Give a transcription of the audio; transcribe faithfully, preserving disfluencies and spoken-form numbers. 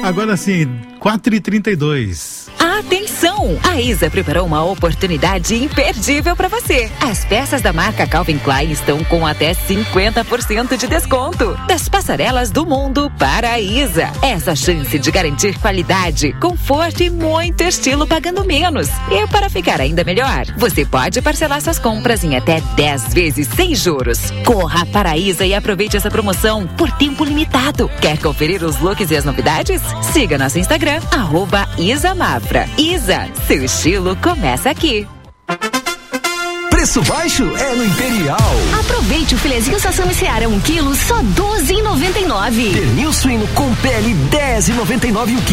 Agora sim, quatro e trinta e dois. Atenção! A Isa preparou uma oportunidade imperdível para você. As peças da marca Calvin Klein estão com até cinquenta por cento de desconto. Das passarelas do mundo para a Isa. Essa chance de garantir qualidade, conforto e muito estilo pagando menos. E para ficar ainda melhor, você pode parcelar suas compras em até dez vezes sem juros. Corra para a Isa e aproveite essa promoção por tempo limitado. Quer conferir os looks e as novidades? Siga nosso Instagram, arroba Isa Mafra. Isa, seu estilo começa aqui. Preço baixo é no Imperial. Aproveite o filezinho Sassami Seara um quilo, só doze reais e noventa e nove centavos. Pernil suíno com pele, dez reais e noventa e nove centavos o quilo.